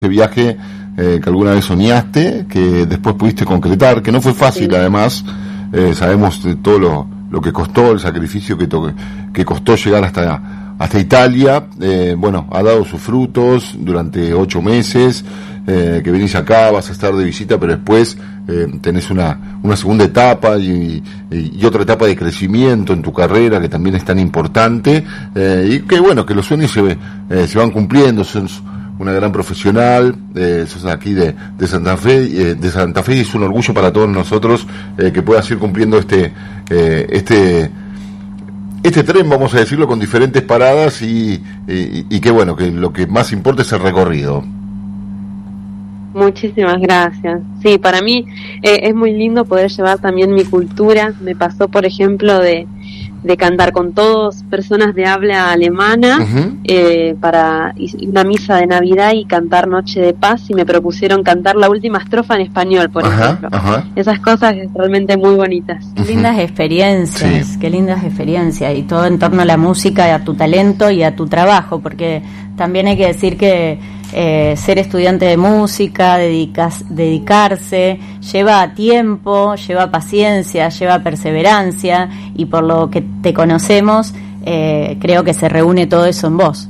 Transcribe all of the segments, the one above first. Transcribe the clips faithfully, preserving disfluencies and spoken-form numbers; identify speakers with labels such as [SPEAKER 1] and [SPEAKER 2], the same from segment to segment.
[SPEAKER 1] viaje eh, que alguna vez soñaste, que después pudiste concretar, que no fue fácil, sí. Además, eh, sabemos de todo lo, lo que costó, el sacrificio que, to- que costó llegar hasta, hasta Italia. Eh, bueno, ha dado sus frutos durante ocho meses, eh, que venís acá, vas a estar de visita, pero después eh, tenés una, una segunda etapa y, y, y otra etapa de crecimiento en tu carrera que también es tan importante, eh, y que bueno, que los sueños se, eh, se van cumpliendo. Son una gran profesional, eh, sos aquí de, de Santa Fe, eh, de Santa Fe, y es un orgullo para todos nosotros eh, que puedas ir cumpliendo este, eh, este, este tren, vamos a decirlo, con diferentes paradas y, y, y que bueno, que lo que más importa es el recorrido.
[SPEAKER 2] Muchísimas gracias. Sí, para mí eh, es muy lindo poder llevar también mi cultura. Me pasó, por ejemplo, de de cantar con todos personas de habla alemana, uh-huh. eh, para una misa de Navidad y cantar Noche de Paz, y me propusieron cantar la última estrofa en español, por uh-huh, ejemplo. Uh-huh. Esas cosas realmente muy bonitas.
[SPEAKER 3] Qué lindas experiencias, sí. Qué lindas experiencias, y todo en torno a la música, a tu talento y a tu trabajo, porque también hay que decir que eh, ser estudiante de música, dedicas, dedicarse, lleva tiempo, lleva paciencia, lleva perseverancia, y por lo que te conocemos, eh, creo que se reúne todo eso en vos.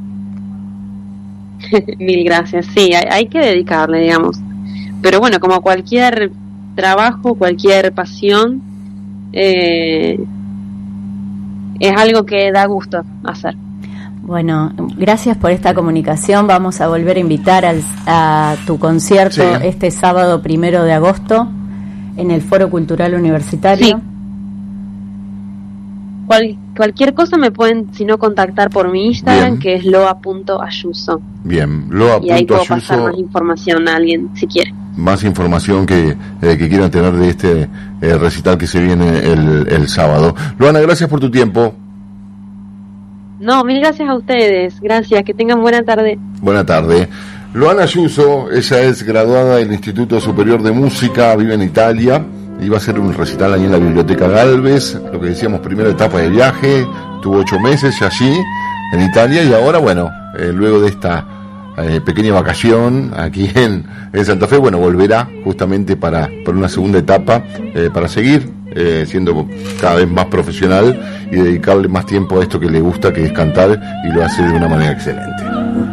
[SPEAKER 2] Mil gracias. Sí, hay, hay que dedicarle, digamos. Pero bueno, como cualquier trabajo, cualquier pasión, eh, es algo que da gusto hacer.
[SPEAKER 3] Bueno, gracias por esta comunicación. Vamos a volver a invitar al, a tu concierto, sí, este sábado primero de agosto en el Foro Cultural Universitario.
[SPEAKER 2] Sí. Cual, cualquier cosa me pueden, si no, contactar por mi Instagram, bien, que es loa punto ayuso.
[SPEAKER 1] Bien, loa punto ayuso.
[SPEAKER 2] Y ahí puedo pasar más información a alguien, si quiere.
[SPEAKER 1] Más información que, eh, que quieran tener de este eh, recital que se viene el, el sábado. Loana, gracias por tu tiempo.
[SPEAKER 2] No, mil gracias a ustedes. Gracias, que tengan buena tarde.
[SPEAKER 1] Buena tarde. Loana Ayuso, ella es graduada del Instituto Superior de Música, vive en Italia. Iba a hacer un recital ahí en la Biblioteca Galvez, lo que decíamos, primera etapa de viaje, tuvo ocho meses allí, en Italia, y ahora, bueno, eh, luego de esta eh, pequeña vacación aquí en, en Santa Fe, bueno, volverá justamente para, para una segunda etapa, eh, para seguir eh, siendo cada vez más profesional y dedicarle más tiempo a esto que le gusta, que es cantar, y lo hace de una manera excelente.